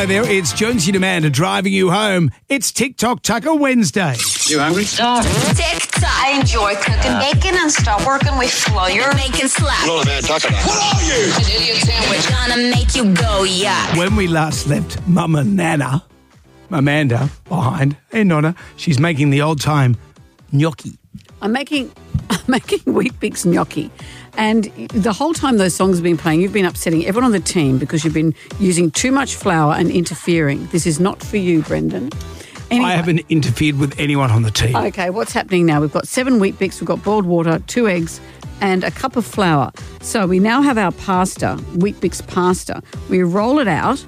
Hello there, it's Jonesy and Amanda driving you home. It's TikTok Tucker Wednesday. You hungry? TikTok. I enjoy cooking bacon and start working with flour. Making slap. What are you? An idiot sandwich. Gonna make you go, yeah. When we last left Mama Nana, Amanda, behind, hey Nonna, she's making the old-time gnocchi. I'm making Weet-Bix gnocchi. And the whole time those songs have been playing, you've been upsetting everyone on the team because you've been using too much flour and interfering. This is not for you, Brendan. Anyway. I haven't interfered with anyone on the team. Okay, what's happening now? We've got 7 Weet-Bix, we've got boiled water, 2 eggs, and a cup of flour. So we now have our pasta, Weet-Bix pasta. We roll it out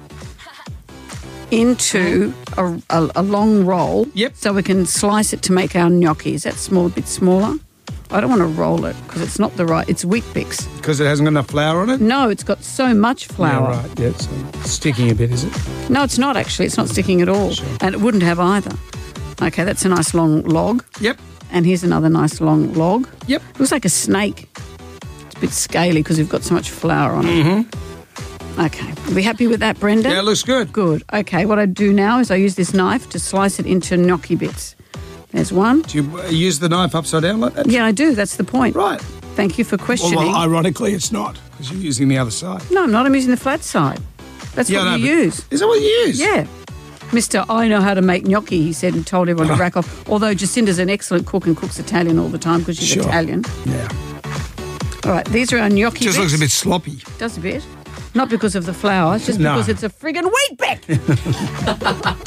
into a long roll. Yep. So we can slice it to make our gnocchi. Is that small, a bit smaller? I don't want to roll it because it's not the right... It's Weet-Bix. Because it hasn't got enough flour on it? No, it's got so much flour. Yeah, right. Yeah, it's sticking a bit, is it? No, it's not actually. It's not sticking at all. Sure. And it wouldn't have either. Okay, that's a nice long log. Yep. And here's another nice long log. Yep. It looks like a snake. It's a bit scaly because we've got so much flour on it. Mm-hmm. Okay. Are we happy with that, Brendan? Yeah, it looks good. Good. Okay, what I do now is I use this knife to slice it into gnocchi bits. There's one. Do you use the knife upside down like that? Yeah, I do. That's the point. Right. Thank you for questioning. Well, ironically, it's not because you're using the other side. No, I'm not. I'm using the flat side. That's what you use. Is that what you use? Yeah. Mr. I know how to make gnocchi, he said, and told everyone to rack off. Although Jacinda's an excellent cook and cooks Italian all the time because she's Italian. Yeah. All right, these are our gnocchi Just bits. looks a bit sloppy. Does a bit. Not because of the flour, it's just because it's a friggin' Weet-Bix.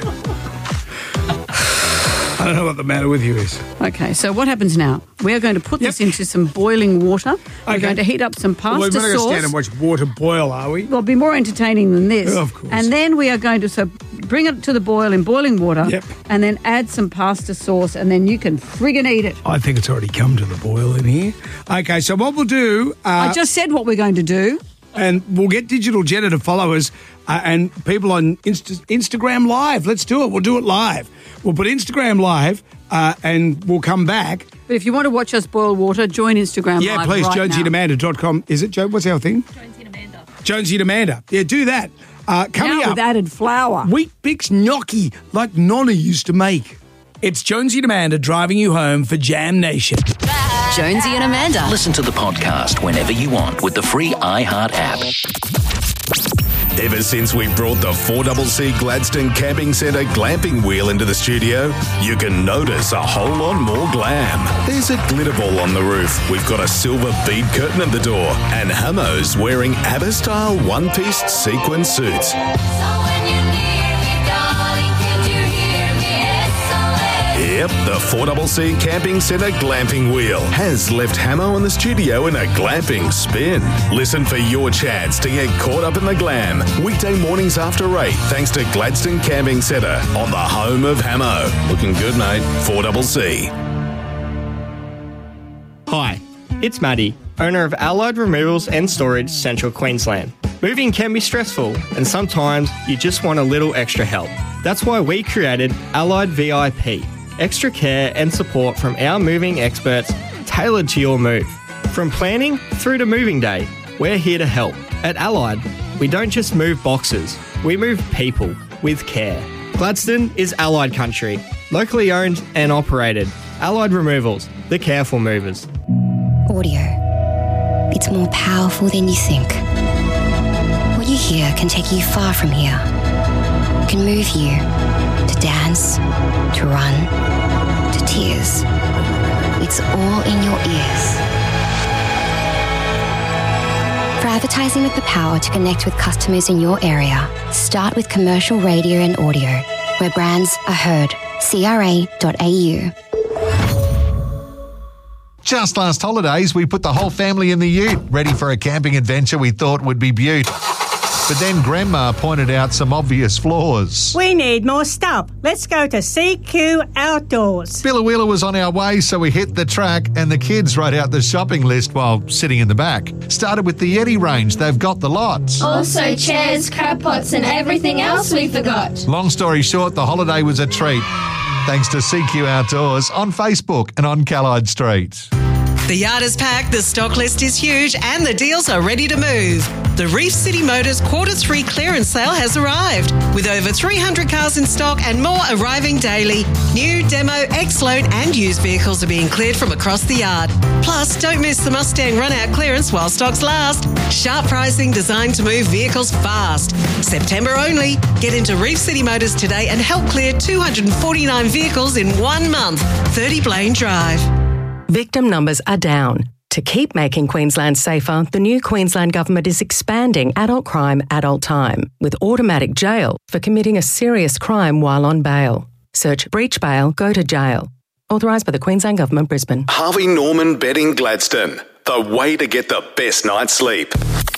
I don't know what the matter with you is. Okay, so what happens now? We are going to put this into some boiling water. We're going to heat up some pasta We're not going to sauce. stand and watch water boil, are we? Well, it'll be more entertaining than this. Oh, of course. And then we are going to bring it to the boil in boiling water. Yep. And then add some pasta sauce, and then you can friggin' eat it. I think it's already come to the boil in here. Okay, so what we'll do... I just said what we're going to do. And we'll get Digital Jenna to follow us and people on Instagram Live. Let's do it. We'll do it live. We'll put Instagram Live and we'll come back. But if you want to watch us boil water, join Instagram Yeah, Live please, right jonesyandamanda.com. Is it, Joe? What's our thing? Jonesy and Amanda. Jonesy and Amanda. Yeah, do that. Coming now up, with added flour. Weet-Bix gnocchi like Nonna used to make. It's Jonesy and Amanda driving you home for Jam Nation. Jonesy and Amanda. Listen to the podcast whenever you want with the free iHeart app. Ever since we brought the 4CC Gladstone Camping Centre glamping wheel into the studio, you can notice a whole lot more glam. There's a glitter ball on the roof, we've got a silver bead curtain at the door, and Hamo's wearing ABBA-style one-piece sequin suits. Yep, the 4CC Camping Centre glamping wheel has left Hamo in the studio in a glamping spin. Listen for your chance to get caught up in the glam. Weekday mornings after 8, thanks to Gladstone Camping Centre on the home of Hamo. Looking good, mate. 4CC. Hi, it's Maddie, owner of Allied Removals and Storage, Central Queensland. Moving can be stressful, and sometimes you just want a little extra help. That's why we created Allied VIP. Extra care and support from our moving experts tailored to your move. From planning through to moving day, we're here to help. At Allied, we don't just move boxes, we move people with care. Gladstone is Allied country, locally owned and operated. Allied Removals, the careful movers. Audio. It's more powerful than you think. What you hear can take you far from here. It can move you to dance, to run, to tears. It's all in your ears. For advertising with the power to connect with customers in your area, start with commercial radio and audio, where brands are heard. CRA.au. Just last holidays, we put the whole family in the ute, ready for a camping adventure we thought would be beaut. But then Grandma pointed out some obvious flaws. We need more stuff. Let's go to CQ Outdoors. Billawheeler was on our way, so we hit the track and the kids wrote out the shopping list while sitting in the back. Started with the Yeti range. They've got the lots. Also chairs, crab pots and everything else we forgot. Long story short, the holiday was a treat. Thanks to CQ Outdoors on Facebook and on Callide Street. The yard is packed, the stock list is huge, and the deals are ready to move. The Reef City Motors Q3 clearance sale has arrived, with over 300 cars in stock and more arriving daily. New, demo, ex-loan and used vehicles are being cleared from across the yard. Plus, don't miss the Mustang run-out clearance while stocks last. Sharp pricing designed to move vehicles fast. September only. Get into Reef City Motors today and help clear 249 vehicles in 1 month. 30 Blaine Drive. Victim numbers are down. To keep making Queensland safer, the new Queensland Government is expanding adult crime, adult time, with automatic jail for committing a serious crime while on bail. Search breach bail, go to jail. Authorised by the Queensland Government, Brisbane. Harvey Norman Bedding Gladstone. The way to get the best night's sleep.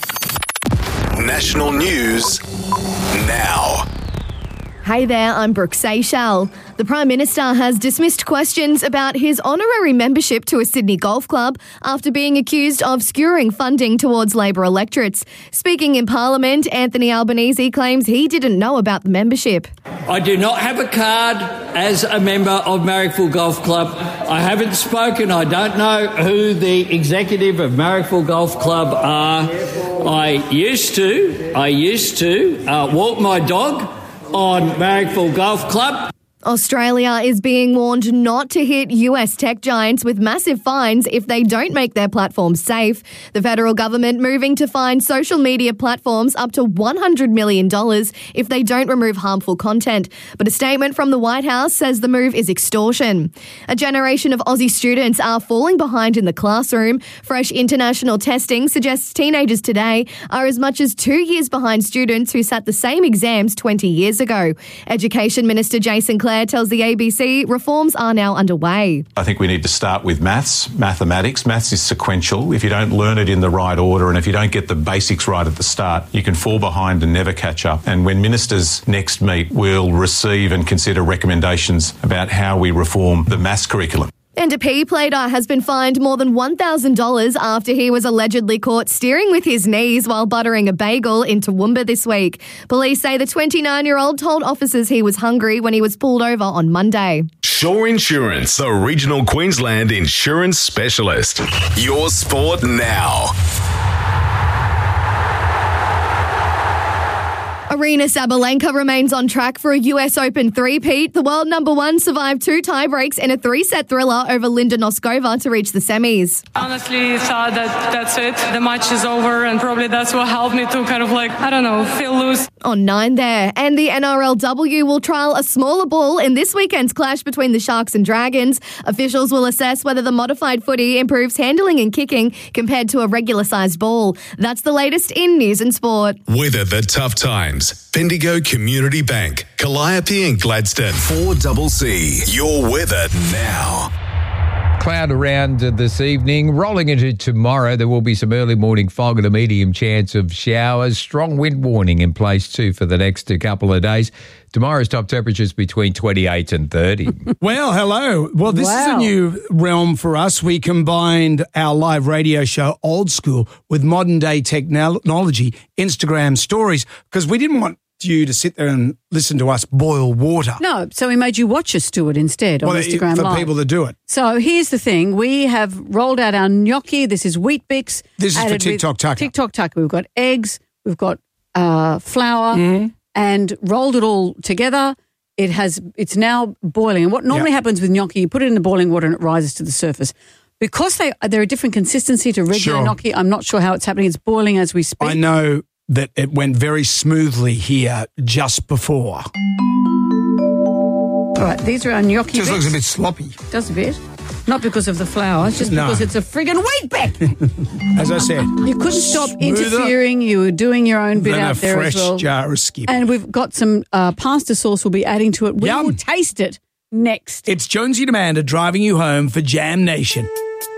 National news now. Hey there, I'm Brooke Seychelles. The Prime Minister has dismissed questions about his honorary membership to a Sydney golf club after being accused of skewering funding towards Labor electorates. Speaking in Parliament, Anthony Albanese claims he didn't know about the membership. I do not have a card as a member of Marrickville Golf Club. I haven't spoken. I don't know who the executive of Marrickville Golf Club are. I used to walk my dog on Marrickville Golf Club. Australia is being warned not to hit US tech giants with massive fines if they don't make their platforms safe. The federal government moving to fine social media platforms up to $100 million if they don't remove harmful content. But a statement from the White House says the move is extortion. A generation of Aussie students are falling behind in the classroom. Fresh international testing suggests teenagers today are as much as 2 years behind students who sat the same exams 20 years ago. Education Minister Jason Clare tells the ABC reforms are now underway. I think we need to start with mathematics. Maths is sequential. If you don't learn it in the right order and if you don't get the basics right at the start, you can fall behind and never catch up. And when ministers next meet, we'll receive and consider recommendations about how we reform the maths curriculum. And a pea plater has been fined more than $1,000 after he was allegedly caught steering with his knees while buttering a bagel in Toowoomba this week. Police say the 29-year-old told officers he was hungry when he was pulled over on Monday. Shore Insurance, the regional Queensland insurance specialist. Your sport now. Aryna Sabalenka remains on track for a US Open three-peat. The world number one survived 2 tie-breaks in a 3-set thriller over Linda Noskova to reach the semis. Honestly, thought that's it. The match is over, and probably that's what helped me to kind of feel loose. On 9 there. And the NRLW will trial a smaller ball in this weekend's clash between the Sharks and Dragons. Officials will assess whether the modified footy improves handling and kicking compared to a regular-sized ball. That's the latest in news and sport. Weather the tough times. Bendigo Community Bank, Calliope and Gladstone. 4CC. Your weather now. Cloud around this evening. Rolling into tomorrow, there will be some early morning fog and a medium chance of showers. Strong wind warning in place too for the next couple of days. Tomorrow's top temperatures between 28 and 30. Well, hello. Well, this is a new realm for us. We combined our live radio show, Old School, with modern day technology, Instagram stories, because we didn't want you to sit there and listen to us boil water. No, so we made you watch us do it instead on Instagram for Live. people that do it. So here's the thing. We have rolled out our gnocchi. This is Wheat Bix. This is for TikTok Tucker. TikTok Tucker. We've got eggs. We've got flour and rolled it all together. It's now boiling. And what normally happens with gnocchi, you put it in the boiling water and it rises to the surface. Because they're a different consistency to regular gnocchi, I'm not sure how it's happening. It's boiling as we speak. I know that it went very smoothly here just before. All right, these are our gnocchi Just bits. looks a bit sloppy. Does a bit. Not because of the flour, it's just because it's a friggin' wheat bix. As I said. You couldn't stop interfering. You were doing your own bit out there as well. A fresh jar of skip. And we've got some pasta sauce we'll be adding to it. We will taste it next. It's Jonesy and Amanda driving you home for Jam Nation.